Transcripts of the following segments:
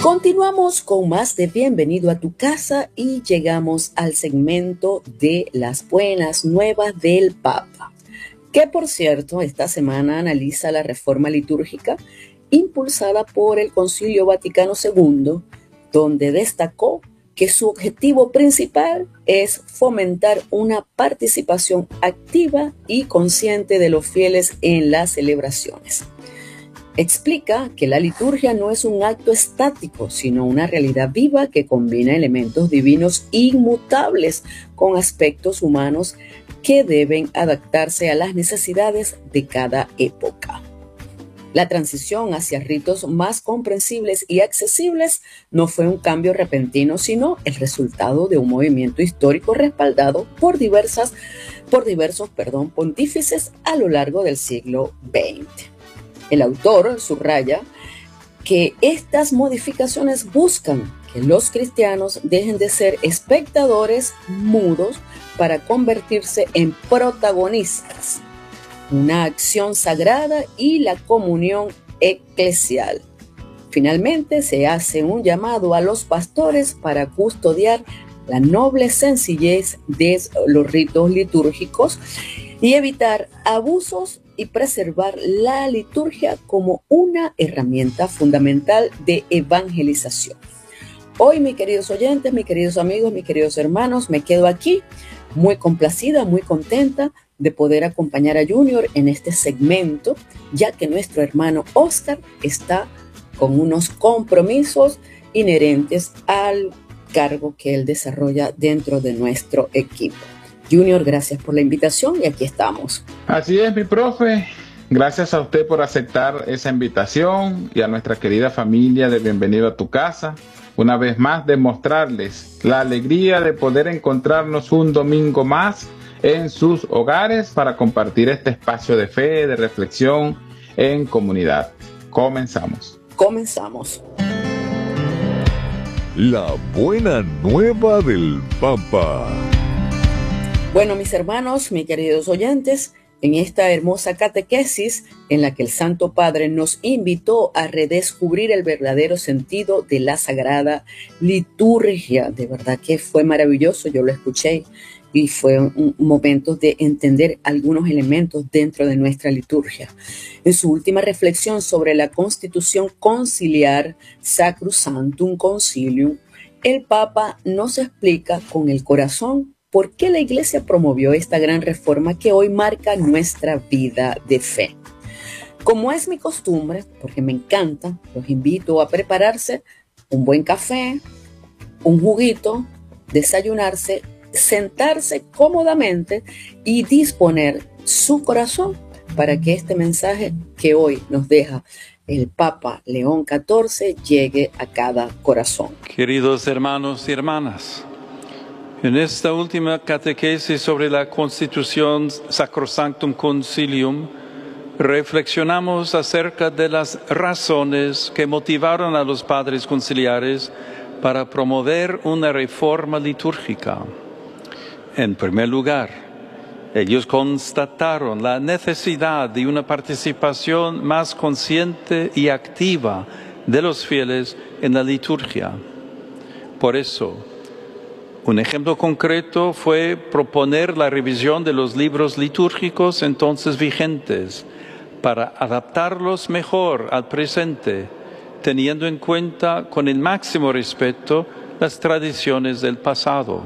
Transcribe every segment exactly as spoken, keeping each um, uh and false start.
Continuamos con más de Bienvenido a tu casa y llegamos al segmento de las buenas nuevas del Papa, que por cierto esta semana analiza la reforma litúrgica impulsada por el Concilio Vaticano segundo, donde destacó que su objetivo principal es fomentar una participación activa y consciente de los fieles en las celebraciones. Explica que la liturgia no es un acto estático, sino una realidad viva que combina elementos divinos inmutables con aspectos humanos que deben adaptarse a las necesidades de cada época. La transición hacia ritos más comprensibles y accesibles no fue un cambio repentino, sino el resultado de un movimiento histórico respaldado por, diversas, por diversos perdón, pontífices a lo largo del siglo veinte. El autor subraya que estas modificaciones buscan que los cristianos dejen de ser espectadores mudos para convertirse en protagonistas, una acción sagrada y la comunión eclesial. Finalmente, se hace un llamado a los pastores para custodiar la noble sencillez de los ritos litúrgicos y evitar abusos y preservar la liturgia como una herramienta fundamental de evangelización. Hoy, mis queridos oyentes, mis queridos amigos, mis queridos hermanos, me quedo aquí muy complacida, muy contenta de poder acompañar a Junior en este segmento, ya que nuestro hermano Oscar está con unos compromisos inherentes al cargo que él desarrolla dentro de nuestro equipo. Junior, gracias por la invitación y aquí estamos. Así es, mi profe. Gracias a usted por aceptar esa invitación y a nuestra querida familia de Bienvenido a tu casa. Una vez más, demostrarles la alegría de poder encontrarnos un domingo más en sus hogares para compartir este espacio de fe, de reflexión en comunidad. Comenzamos. Comenzamos. La buena nueva del Papa. Bueno, mis hermanos, mis queridos oyentes, en esta hermosa catequesis en la que el Santo Padre nos invitó a redescubrir el verdadero sentido de la Sagrada Liturgia. De verdad que fue maravilloso, yo lo escuché y fue un momento de entender algunos elementos dentro de nuestra liturgia. En su última reflexión sobre la constitución conciliar Sacrosanctum Concilium, el Papa nos explica con el corazón ¿por qué la Iglesia promovió esta gran reforma que hoy marca nuestra vida de fe? Como es mi costumbre, porque me encanta, los invito a prepararse un buen café, un juguito, desayunarse, sentarse cómodamente y disponer su corazón para que este mensaje que hoy nos deja el Papa León catorce llegue a cada corazón. Queridos hermanos y hermanas, en esta última catequesis sobre la Constitución Sacrosanctum Concilium, reflexionamos acerca de las razones que motivaron a los padres conciliares para promover una reforma litúrgica. En primer lugar, ellos constataron la necesidad de una participación más consciente y activa de los fieles en la liturgia. Por eso, un ejemplo concreto fue proponer la revisión de los libros litúrgicos entonces vigentes para adaptarlos mejor al presente, teniendo en cuenta con el máximo respeto las tradiciones del pasado.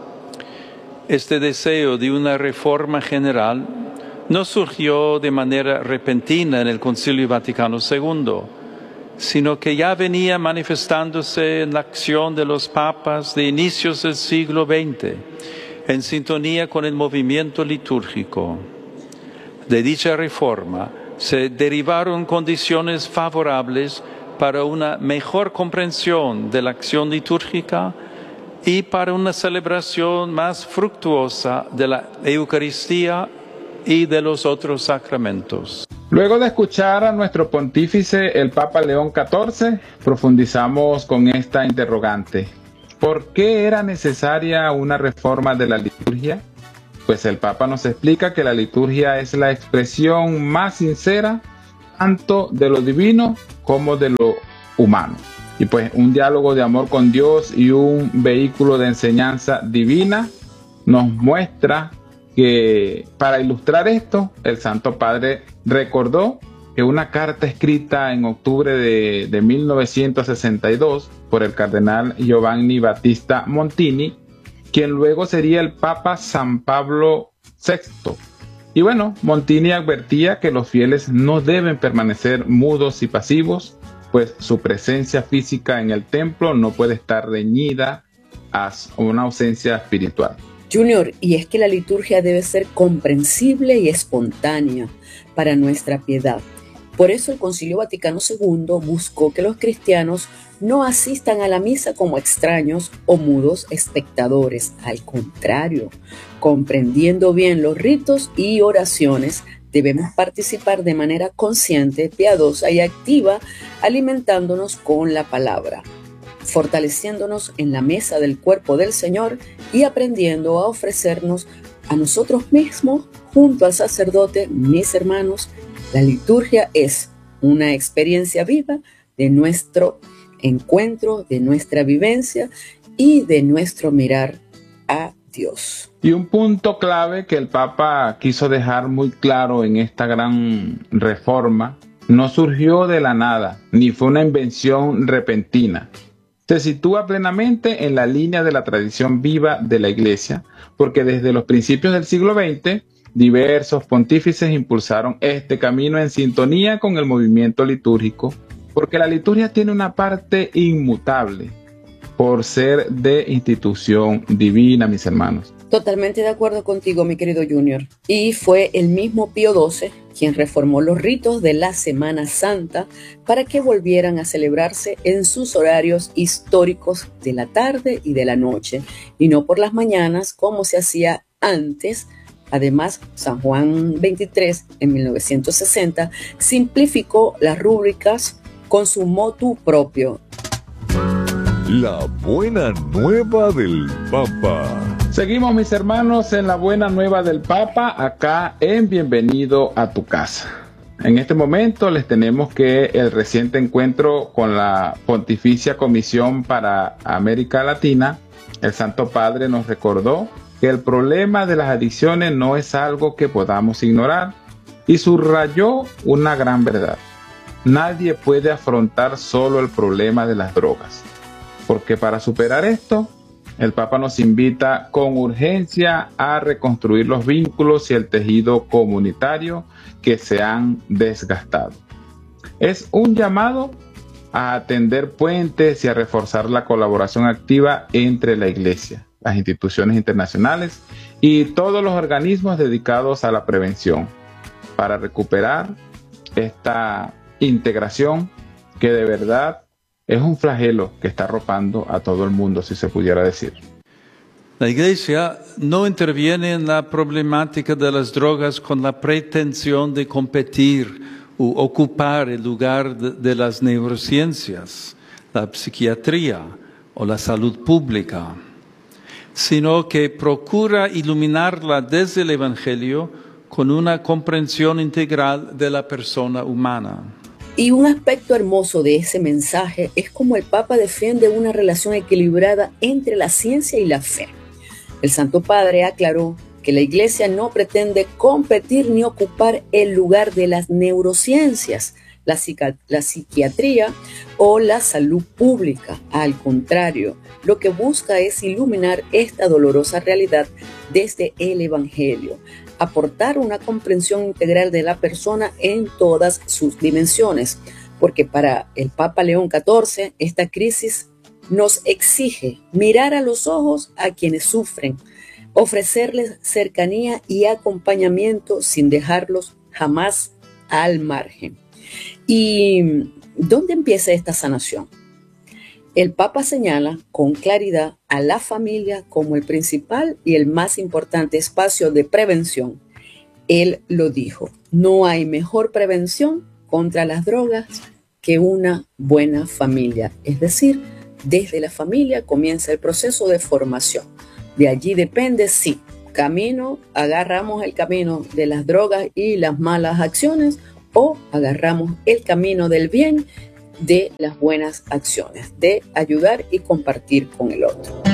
Este deseo de una reforma general no surgió de manera repentina en el Concilio Vaticano segundo, sino que ya venía manifestándose en la acción de los papas de inicios del siglo veinte, en sintonía con el movimiento litúrgico. De dicha reforma se derivaron condiciones favorables para una mejor comprensión de la acción litúrgica y para una celebración más fructuosa de la Eucaristía y de los otros sacramentos. Luego de escuchar a nuestro pontífice, el Papa León catorce, profundizamos con esta interrogante. ¿Por qué era necesaria una reforma de la liturgia? Pues el Papa nos explica que la liturgia es la expresión más sincera tanto de lo divino como de lo humano. Y pues un diálogo de amor con Dios y un vehículo de enseñanza divina nos muestra que para ilustrar esto, el Santo Padre recordó que una carta escrita en octubre de, de mil novecientos sesenta y dos por el cardenal Giovanni Battista Montini, quien luego sería el Papa San Pablo sexto. Y bueno, Montini advertía que los fieles no deben permanecer mudos y pasivos, pues su presencia física en el templo no puede estar reñida a una ausencia espiritual. Junior, y es que la liturgia debe ser comprensible y espontánea para nuestra piedad. Por eso el Concilio Vaticano segundo buscó que los cristianos no asistan a la misa como extraños o mudos espectadores. Al contrario, comprendiendo bien los ritos y oraciones, debemos participar de manera consciente, piadosa y activa, alimentándonos con la palabra, fortaleciéndonos en la mesa del cuerpo del Señor y aprendiendo a ofrecernos a nosotros mismos junto al sacerdote. Mis hermanos, la liturgia es una experiencia viva de nuestro encuentro, de nuestra vivencia y de nuestro mirar a Dios. Y un punto clave que el Papa quiso dejar muy claro en esta gran reforma, no surgió de la nada, ni fue una invención repentina. Se sitúa plenamente en la línea de la tradición viva de la Iglesia, porque desde los principios del siglo veinte, diversos pontífices impulsaron este camino en sintonía con el movimiento litúrgico, porque la liturgia tiene una parte inmutable por ser de institución divina, mis hermanos. Totalmente de acuerdo contigo, mi querido Junior. Y fue el mismo Pío doce quien reformó los ritos de la Semana Santa para que volvieran a celebrarse en sus horarios históricos de la tarde y de la noche, y no por las mañanas como se hacía antes. Además, San Juan veintitrés, en mil novecientos sesenta, simplificó las rúbricas con su motu propio. La buena nueva del Papa. Seguimos, mis hermanos, en la buena nueva del Papa, acá en Bienvenido a tu casa. En este momento les tenemos que el reciente encuentro con la Pontificia Comisión para América Latina, el Santo Padre nos recordó que el problema de las adicciones no es algo que podamos ignorar y subrayó una gran verdad. Nadie puede afrontar solo el problema de las drogas, porque para superar esto, el Papa nos invita con urgencia a reconstruir los vínculos y el tejido comunitario que se han desgastado. Es un llamado a atender puentes y a reforzar la colaboración activa entre la Iglesia, las instituciones internacionales y todos los organismos dedicados a la prevención para recuperar esta integración que de verdad es un flagelo que está arropando a todo el mundo, si se pudiera decir. La Iglesia no interviene en la problemática de las drogas con la pretensión de competir u ocupar el lugar de, de las neurociencias, la psiquiatría o la salud pública, sino que procura iluminarla desde el Evangelio con una comprensión integral de la persona humana. Y un aspecto hermoso de ese mensaje es cómo el Papa defiende una relación equilibrada entre la ciencia y la fe. El Santo Padre aclaró que la Iglesia no pretende competir ni ocupar el lugar de las neurociencias, la, psiqui- la psiquiatría o la salud pública. Al contrario, lo que busca es iluminar esta dolorosa realidad desde el Evangelio, aportar una comprensión integral de la persona en todas sus dimensiones, porque para el Papa León catorce esta crisis nos exige mirar a los ojos a quienes sufren, ofrecerles cercanía y acompañamiento sin dejarlos jamás al margen. ¿Y dónde empieza esta sanación? El Papa señala con claridad a la familia como el principal y el más importante espacio de prevención. Él lo dijo: no hay mejor prevención contra las drogas que una buena familia. Es decir, desde la familia comienza el proceso de formación. De allí depende si camino, agarramos el camino de las drogas y las malas acciones o agarramos el camino del bien, de las buenas acciones, de ayudar y compartir con el otro.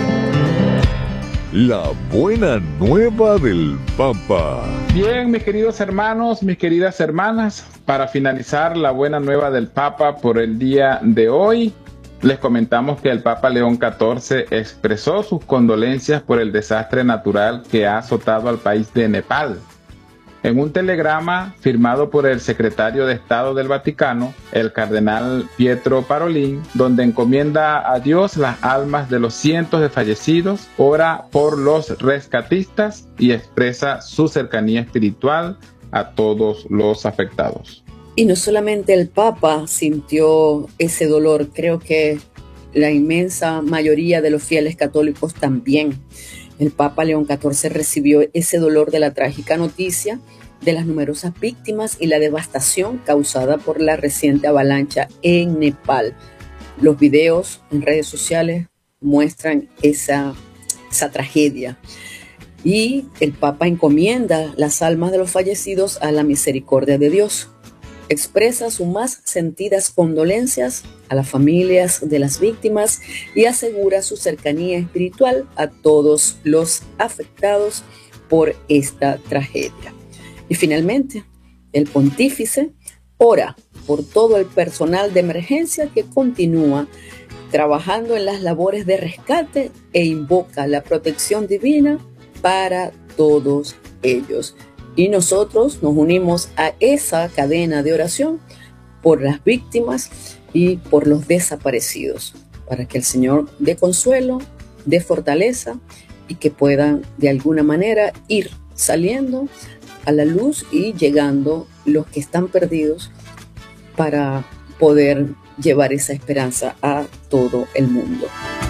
La buena nueva del Papa. Bien, mis queridos hermanos, mis queridas hermanas, para finalizar la buena nueva del Papa por el día de hoy, les comentamos que el Papa León catorce expresó sus condolencias por el desastre natural que ha azotado al país de Nepal. En un telegrama firmado por el secretario de Estado del Vaticano, el cardenal Pietro Parolin, donde encomienda a Dios las almas de los cientos de fallecidos, ora por los rescatistas y expresa su cercanía espiritual a todos los afectados. Y no solamente el Papa sintió ese dolor, creo que la inmensa mayoría de los fieles católicos también. El Papa León catorce recibió ese dolor de la trágica noticia de las numerosas víctimas y la devastación causada por la reciente avalancha en Nepal. Los videos en redes sociales muestran esa, esa tragedia. Y el Papa encomienda las almas de los fallecidos a la misericordia de Dios. Expresa sus más sentidas condolencias a las familias de las víctimas y asegura su cercanía espiritual a todos los afectados por esta tragedia. Y finalmente, el pontífice ora por todo el personal de emergencia que continúa trabajando en las labores de rescate e invoca la protección divina para todos ellos. Y nosotros nos unimos a esa cadena de oración por las víctimas y por los desaparecidos, para que el Señor dé consuelo, dé fortaleza y que puedan de alguna manera ir saliendo a la luz y llegando los que están perdidos para poder llevar esa esperanza a todo el mundo.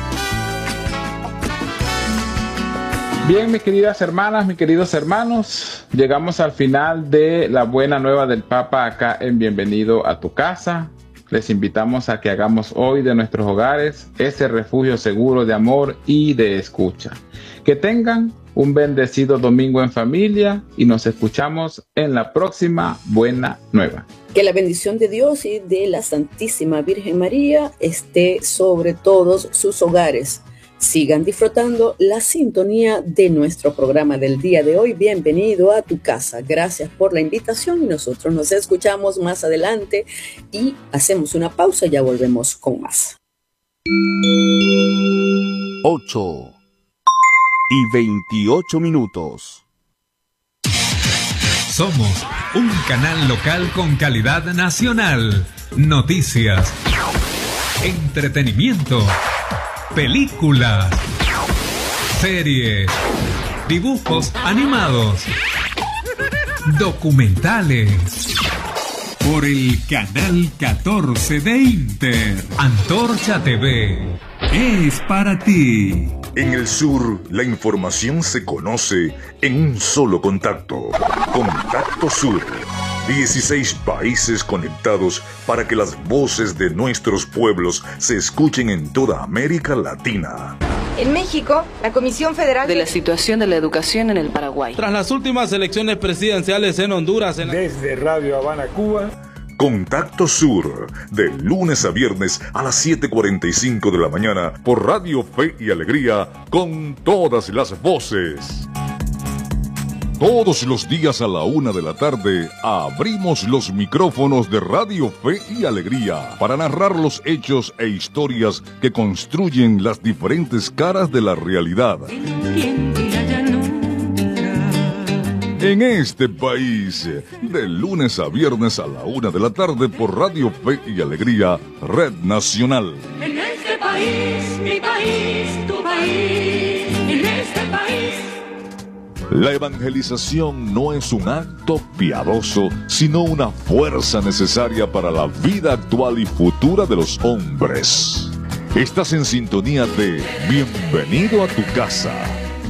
Bien, mis queridas hermanas, mis queridos hermanos, llegamos al final de la buena nueva del Papa acá en Bienvenido a tu Casa. Les invitamos a que hagamos hoy de nuestros hogares ese refugio seguro de amor y de escucha. Que tengan un bendecido domingo en familia y nos escuchamos en la próxima buena nueva. Que la bendición de Dios y de la Santísima Virgen María esté sobre todos sus hogares. Sigan disfrutando la sintonía de nuestro programa del día de hoy. Bienvenido a tu casa. Gracias por la invitación y nosotros nos escuchamos más adelante y hacemos una pausa y ya volvemos con más. ocho y veintiocho minutos. Somos un canal local con calidad nacional. Noticias, entretenimiento, películas, series, dibujos animados, documentales. Por el canal catorce de Inter, Antorcha T V es para ti. En el sur, la información se conoce en un solo contacto. Contacto Sur. dieciséis países conectados para que las voces de nuestros pueblos se escuchen en toda América Latina. En México, la Comisión Federal de la situación de la educación en el Paraguay. Tras las últimas elecciones presidenciales en Honduras. En la... Desde Radio Habana, Cuba. Contacto Sur, de lunes a viernes a las siete cuarenta y cinco de la mañana por Radio Fe y Alegría, con todas las voces. Todos los días a la una de la tarde abrimos los micrófonos de Radio Fe y Alegría para narrar los hechos e historias que construyen las diferentes caras de la realidad. En este país, de lunes a viernes a la una de la tarde por Radio Fe y Alegría, Red Nacional. En este país, mi país, tu país, en este país. La evangelización no es un acto piadoso, sino una fuerza necesaria para la vida actual y futura de los hombres. Estás en sintonía de Bienvenido a tu Casa.